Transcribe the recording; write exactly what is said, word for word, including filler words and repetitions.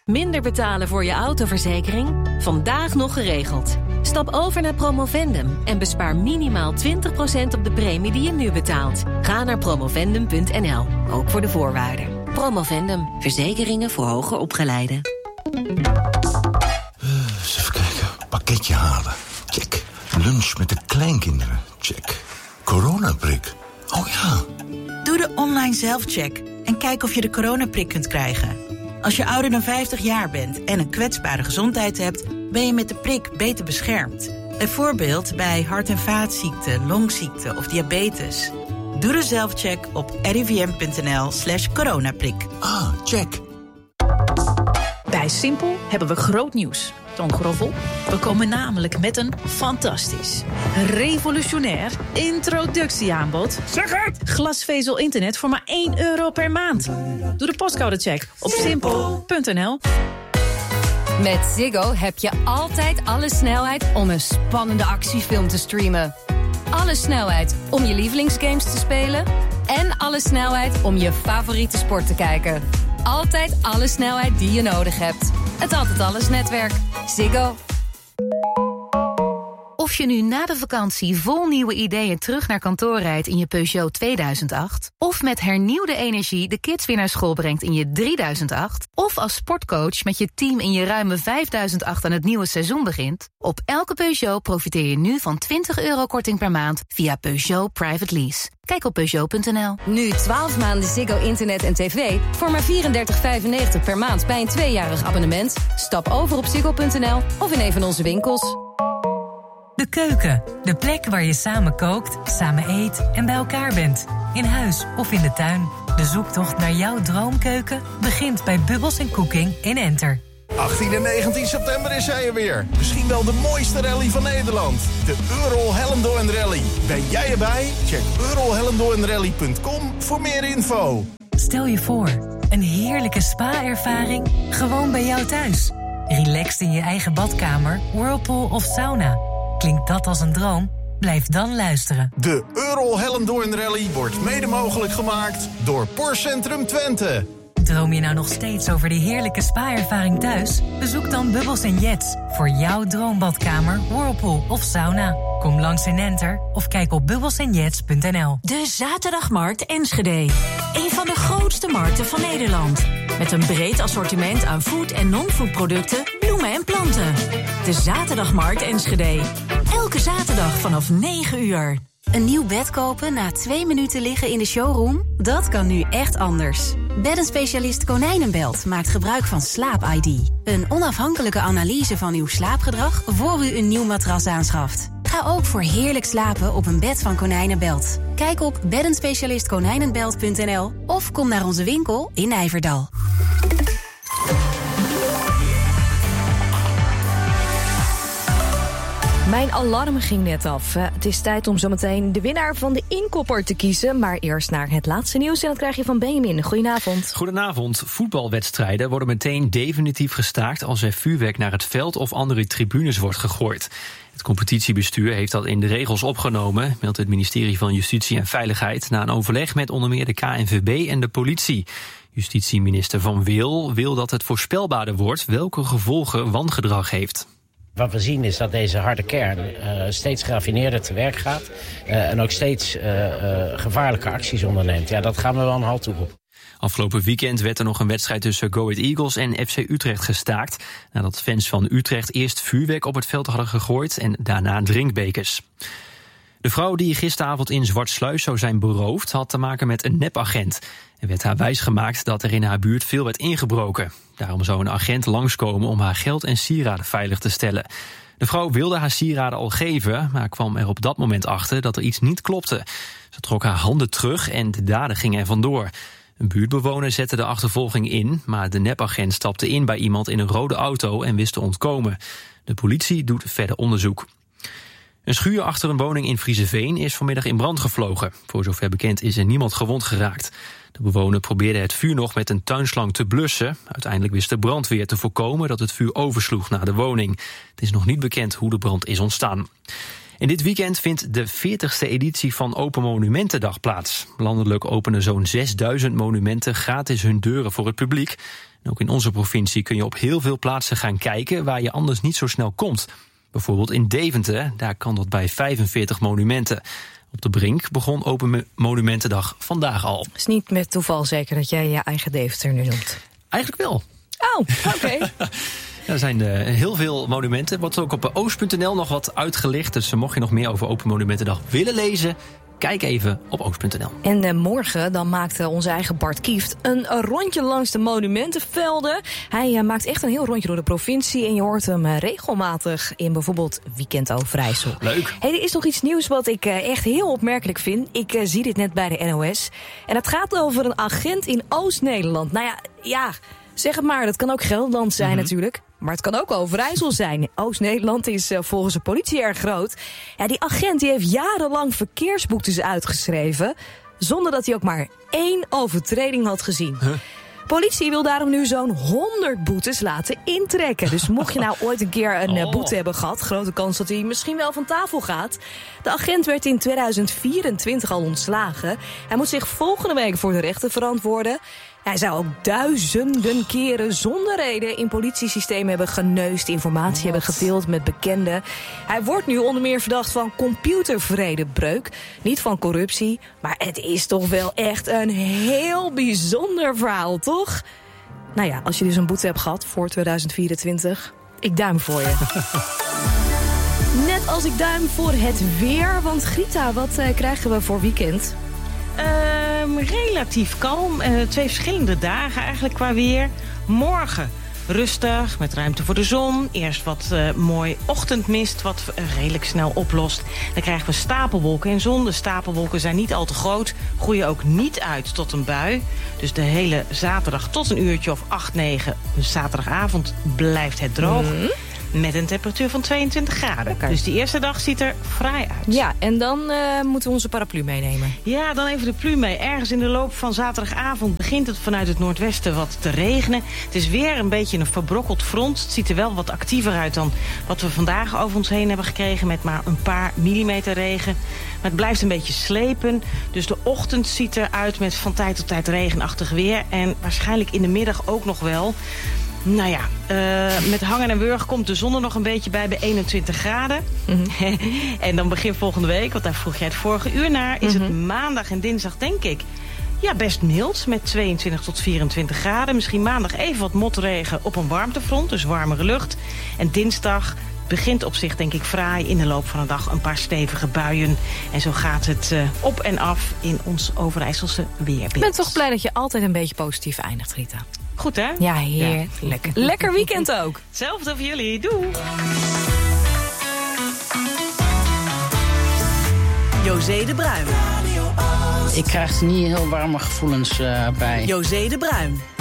Minder betalen voor je autoverzekering? Vandaag nog geregeld. Stap over naar Promovendum en bespaar minimaal twintig procent op de premie die je nu betaalt. Ga naar promovendum punt n l, ook voor de voorwaarden. Promovendum, verzekeringen voor hoger opgeleiden. Uh, eens even kijken. Pakketje halen. Check. Lunch met de kleinkinderen. Check. Coronaprik. Oh ja. Doe de online zelfcheck en kijk of je de coronaprik kunt krijgen. Als je ouder dan vijftig jaar bent en een kwetsbare gezondheid hebt, ben je met de prik beter beschermd. Bijvoorbeeld bij hart- en vaatziekten, longziekten of diabetes. Doe de zelfcheck op r i v m punt n l slash coronaprik. Ah, check. Bij Simpel hebben we groot nieuws. Toon Groffel. We komen namelijk met een fantastisch, revolutionair introductieaanbod. Zeg het! Glasvezel internet voor maar één euro per maand. Doe de postcodecheck op simpel punt n l. Met Ziggo heb je altijd alle snelheid om een spannende actiefilm te streamen. Alle snelheid om je lievelingsgames te spelen. En alle snelheid om je favoriete sport te kijken. Altijd alle snelheid die je nodig hebt. Het Altijd Alles netwerk. Ziggo. Of je nu na de vakantie vol nieuwe ideeën terug naar kantoor rijdt in je Peugeot tweeduizend acht... of met hernieuwde energie de kids weer naar school brengt in je drieduizend acht... of als sportcoach met je team in je ruime vijfduizend acht aan het nieuwe seizoen begint... op elke Peugeot profiteer je nu van twintig euro korting per maand via Peugeot Private Lease. Kijk op Peugeot punt n l. Nu twaalf maanden Ziggo internet en tv voor maar vierendertig vijfennegentig per maand bij een tweejarig abonnement. Stap over op ziggo punt n l of in een van onze winkels. De keuken, de plek waar je samen kookt, samen eet en bij elkaar bent. In huis of in de tuin. De zoektocht naar jouw droomkeuken begint bij Bubbles en Cooking in Enter. achttien en negentien september is hij er weer. Misschien wel de mooiste rally van Nederland. De Earl Hellendoorn Rally. Ben jij erbij? Check earl hellendoorn rally punt com voor meer info. Stel je voor, een heerlijke spa-ervaring gewoon bij jou thuis. Relaxed in je eigen badkamer, whirlpool of sauna. Klinkt dat als een droom? Blijf dan luisteren. De Earl Hellendoorn Rally wordt mede mogelijk gemaakt door Porcentrum Twente. Droom je nou nog steeds over die heerlijke spa-ervaring thuis? Bezoek dan Bubbles en Jets voor jouw droombadkamer, whirlpool of sauna. Kom langs in Enter of kijk op bubbles en jets punt n l. De Zaterdagmarkt Enschede. Een van de grootste markten van Nederland. Met een breed assortiment aan food- en non-food producten, bloemen en planten. De Zaterdagmarkt Enschede. Elke zaterdag vanaf negen uur. Een nieuw bed kopen na twee minuten liggen in de showroom? Dat kan nu echt anders. Beddenspecialist Konijnenbelt maakt gebruik van Slaap I D. Een onafhankelijke analyse van uw slaapgedrag voor u een nieuw matras aanschaft. Ga ook voor heerlijk slapen op een bed van Konijnenbelt. Kijk op beddenspecialist konijnenbelt punt n l of kom naar onze winkel in Nijverdal. Mijn alarm ging net af. Het is tijd om zometeen de winnaar van de inkopper te kiezen. Maar eerst naar het laatste nieuws en dat krijg je van Benjamin. Goedenavond. Goedenavond. Voetbalwedstrijden worden meteen definitief gestaakt als er vuurwerk naar het veld of andere tribunes wordt gegooid. Het competitiebestuur heeft dat in de regels opgenomen, meldt het ministerie van Justitie en Veiligheid, na een overleg met onder meer de K N V B en de politie. Justitieminister Van Wil wil dat het voorspelbaarder wordt welke gevolgen wangedrag heeft. Wat we zien is dat deze harde kern uh, steeds geraffineerder te werk gaat uh, en ook steeds uh, uh, gevaarlijke acties onderneemt. Ja, dat gaan we wel een halt toeroepen. Afgelopen weekend werd er nog een wedstrijd tussen Go Ahead Eagles en F C Utrecht gestaakt, nadat fans van Utrecht eerst vuurwerk op het veld hadden gegooid en daarna drinkbekers. De vrouw die gisteravond in Zwartsluis zou zijn beroofd had te maken met een nepagent. Er werd haar wijsgemaakt dat er in haar buurt veel werd ingebroken. Daarom zou een agent langskomen om haar geld en sieraden veilig te stellen. De vrouw wilde haar sieraden al geven, maar kwam er op dat moment achter dat er iets niet klopte. Ze trok haar handen terug en de dader ging er vandoor. Een buurtbewoner zette de achtervolging in, maar de nepagent stapte in bij iemand in een rode auto en wist te ontkomen. De politie doet verder onderzoek. Een schuur achter een woning in Frieseveen is vanmiddag in brand gevlogen. Voor zover bekend is er niemand gewond geraakt. De bewoner probeerde het vuur nog met een tuinslang te blussen. Uiteindelijk wist de brandweer te voorkomen dat het vuur oversloeg naar de woning. Het is nog niet bekend hoe de brand is ontstaan. En dit weekend vindt de veertigste editie van Open Monumentendag plaats. Landelijk openen zo'n zesduizend monumenten gratis hun deuren voor het publiek. En ook in onze provincie kun je op heel veel plaatsen gaan kijken waar je anders niet zo snel komt. Bijvoorbeeld in Deventer, daar kan dat bij vijfenveertig monumenten. Op de Brink begon Open Monumentendag vandaag al. Het is niet met toeval zeker dat jij je eigen Deventer nu noemt. Eigenlijk wel. Oh, oké. Okay. Er zijn uh, heel veel monumenten. Wordt ook op oost punt n l nog wat uitgelicht. Dus mocht je nog meer over Open Monumentendag willen lezen, kijk even op oost punt n l. En uh, morgen dan maakt uh, onze eigen Bart Kieft een uh, rondje langs de monumentenvelden. Hij uh, maakt echt een heel rondje door de provincie. En je hoort hem uh, regelmatig in bijvoorbeeld Weekend Overijssel. Leuk. Hey, er is nog iets nieuws wat ik uh, echt heel opmerkelijk vind. Ik uh, zie dit net bij de N O S. En dat gaat over een agent in Oost-Nederland. Nou ja, ja, zeg het maar. Dat kan ook Gelderland zijn mm-hmm. natuurlijk. Maar het kan ook Overijssel zijn. Oost-Nederland is uh, volgens de politie erg groot. Ja, die agent die heeft jarenlang verkeersboetes uitgeschreven, zonder dat hij ook maar één overtreding had gezien. Huh? Politie wil daarom nu zo'n honderd boetes laten intrekken. Dus mocht je nou ooit een keer een oh. boete hebben gehad, grote kans dat hij misschien wel van tafel gaat. De agent werd in tweeduizend vierentwintig al ontslagen. Hij moet zich volgende week voor de rechter verantwoorden. Hij zou ook duizenden keren zonder reden in politiesystemen hebben geneust, informatie What? hebben gedeeld met bekenden. Hij wordt nu onder meer verdacht van computervredebreuk. Niet van corruptie, maar het is toch wel echt een heel bijzonder verhaal, toch? Nou ja, als je dus een boete hebt gehad voor tweeduizend vierentwintig, ik duim voor je. Net als ik duim voor het weer, want Grita, wat uh, krijgen we voor weekend? Um, relatief kalm. Uh, twee verschillende dagen eigenlijk qua weer. Morgen rustig, met ruimte voor de zon. Eerst wat uh, mooi ochtendmist, wat uh, redelijk snel oplost. Dan krijgen we stapelwolken en zon. De stapelwolken zijn niet al te groot. Groeien ook niet uit tot een bui. Dus de hele zaterdag tot een uurtje of acht, negen... zaterdagavond blijft het droog. Mm. Met een temperatuur van tweeëntwintig graden. Okay. Dus die eerste dag ziet er fraai uit. Ja, en dan uh, moeten we onze paraplu meenemen. Ja, dan even de plu mee. Ergens in de loop van zaterdagavond begint het vanuit het noordwesten wat te regenen. Het is weer een beetje een verbrokkeld front. Het ziet er wel wat actiever uit dan wat we vandaag over ons heen hebben gekregen, met maar een paar millimeter regen. Maar het blijft een beetje slepen. Dus de ochtend ziet eruit met van tijd tot tijd regenachtig weer. En waarschijnlijk in de middag ook nog wel. Nou ja, uh, met hangen en wurg komt de zon er nog een beetje bij bij eenentwintig graden. Mm-hmm. En dan begin volgende week, want daar vroeg jij het vorige uur naar, is mm-hmm. het maandag en dinsdag denk ik ja, best mild met tweeëntwintig tot vierentwintig graden. Misschien maandag even wat motregen op een warmtefront, dus warmere lucht. En dinsdag begint op zich denk ik fraai, in de loop van de dag een paar stevige buien. En zo gaat het uh, op en af in ons Overijsselse weerbeeld. Ik ben toch blij dat je altijd een beetje positief eindigt, Rita. Goed, hè? Ja, heerlijk. Ja. Lekker. Lekker weekend ook. Hetzelfde voor jullie. Doei. José de Bruin. Ik krijg er niet heel warme gevoelens uh, bij. José de Bruin.